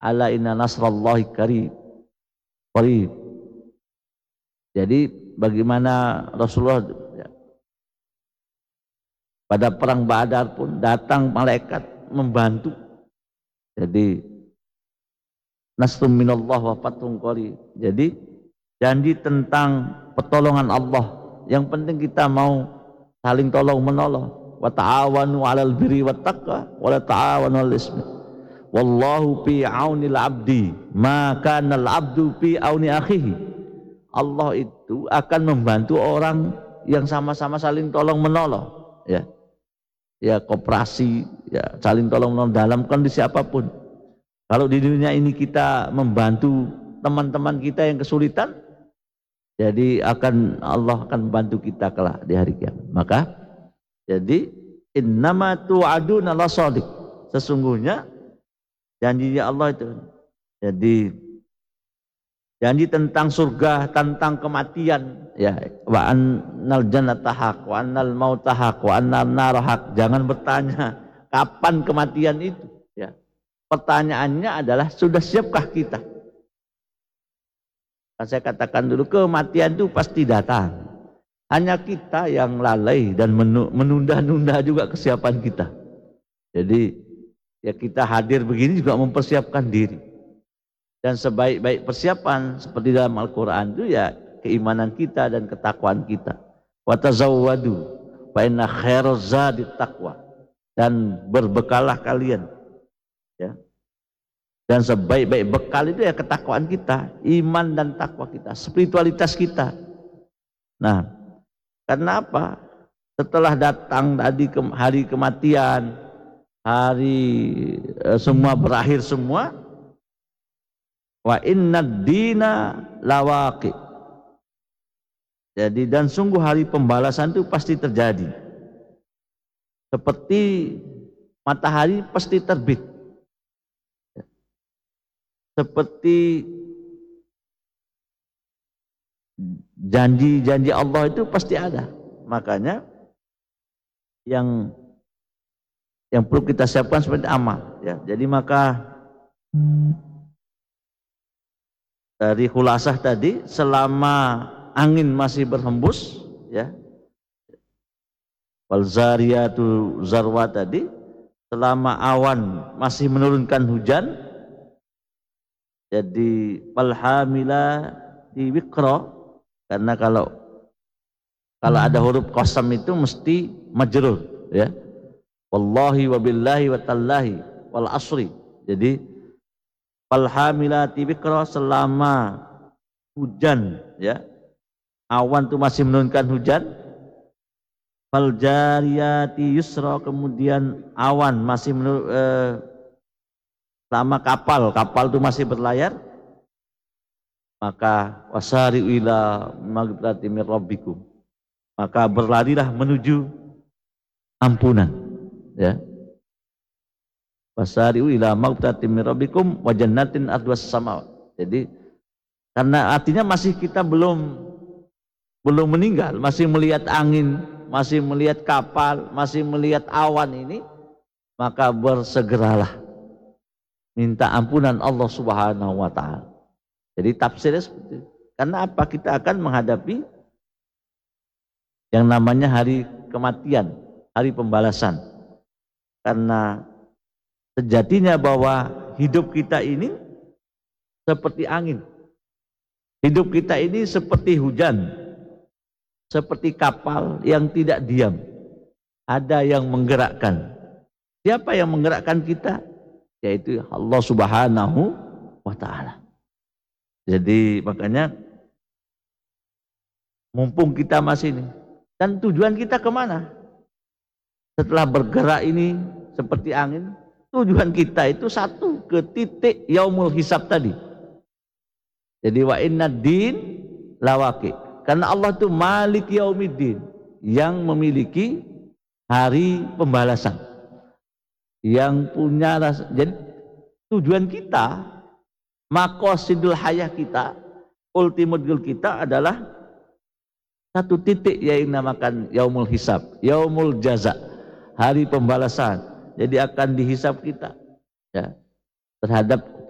ala inna nasrallahi qarib. Jadi bagaimana Rasulullah pada perang Badar pun datang malaikat membantu. Jadi nasrun minallah wa fathun qarib. Jadi janji tentang pertolongan Allah. Yang penting kita mau saling tolong menolong. Wa ta'awanu 'alal birri wat taqwa wa la ta'awanu 'alal ismi. Wallahu fi 'aunil 'abdi ma kana al-'abdu fi 'auni akhihi. Allah itu akan membantu orang yang sama-sama saling tolong menolong, ya. Ya, koperasi, ya, saling tolong menolong dalam kondisi apapun. Kalau di dunia ini kita membantu teman-teman kita yang kesulitan, jadi Allah akan membantu kita kelak di hari kiamat. Maka jadi innama tu'aduna lasadiq. Sesungguhnya janjinya Allah itu. Jadi janji tentang surga, tentang kematian, ya, wa annal jannata haq, wa annal mauta haq, wa annan nar haq. Jangan bertanya kapan kematian itu, ya. Pertanyaannya adalah sudah siapkah kita? Saya katakan dulu, kematian itu pasti datang. Hanya kita yang lalai dan menunda-nunda juga kesiapan kita. Jadi ya kita hadir begini juga mempersiapkan diri. Dan sebaik-baik persiapan seperti dalam Al-Quran itu ya keimanan kita dan ketakwaan kita. Wa tazawwadu fa inna khairaz zadi taqwa. Dan berbekalah kalian, ya. Dan sebaik-baik bekal itu ya ketakwaan kita, iman dan takwa kita, spiritualitas kita. Nah, karena apa? Setelah datang tadi hari kematian, hari semua berakhir semua, wa innad dina lawaqi. Jadi dan sungguh hari pembalasan itu pasti terjadi. Seperti matahari pasti terbit. Seperti janji-janji Allah itu pasti ada. Makanya yang perlu kita siapkan seperti amal, ya. Jadi maka dari khulasah tadi, selama angin masih berhembus, ya, wal zariyatu zarwa tadi, selama awan masih menurunkan hujan, jadi falhamila di wikra, karena kalau ada huruf qasam itu mesti majrur, ya. Wallahi wabillahi watallahi wal asri. Jadi falhamilati wikra, selama hujan, ya, awan itu masih menurunkan hujan. Fal jariyati yusra, kemudian awan masih selama kapal itu masih berlayar, maka wasari'u ila maghfirati mir rabbikum, maka berlarilah menuju ampunan, ya. Wasari'u ila maghfirati mir rabbikum wa jannatin ardhas samawat. Jadi karena artinya masih kita belum meninggal, masih melihat angin, masih melihat kapal, masih melihat awan ini, maka bersegeralah minta ampunan Allah Subhanahu wa ta'ala. Jadi tafsirnya seperti itu. Karena apa? Kita akan menghadapi yang namanya hari kematian, hari pembalasan. Karena sejatinya bahwa hidup kita ini seperti angin. Hidup kita ini seperti hujan, seperti kapal yang tidak diam. Ada yang menggerakkan. Siapa yang menggerakkan kita? Yaitu Allah Subhanahu wa ta'ala. Jadi makanya mumpung kita masih ini, dan tujuan kita kemana? Setelah bergerak ini seperti angin, tujuan kita itu satu, ke titik yaumul hisab tadi. Jadi wa inna din lawaqi, karena Allah itu malik yaumiddin, yang memiliki hari pembalasan, yang punya rasa. Jadi tujuan kita, maqasidul hayah kita, ultimate goal kita adalah satu titik, yang dinamakan yaumul hisab, yaumul jaza, hari pembalasan. Jadi akan dihisab kita, ya, terhadap